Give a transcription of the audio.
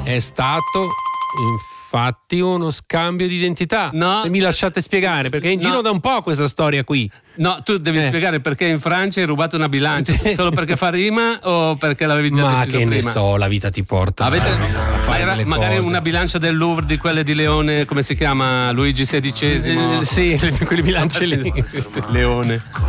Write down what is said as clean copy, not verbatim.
È stato infatti uno scambio di identità. No. Se mi lasciate spiegare, perché è in giro da un po' questa storia qui. No, tu devi spiegare perché in Francia hai rubato una bilancia. Solo perché fa rima o perché l'avevi già deciso prima? Ma che ne so, la vita ti porta a fare magari cose. una bilancia del Louvre di quelle di Leone, come si chiama? Luigi XVI? Sì, quelle bilance lì. Leone.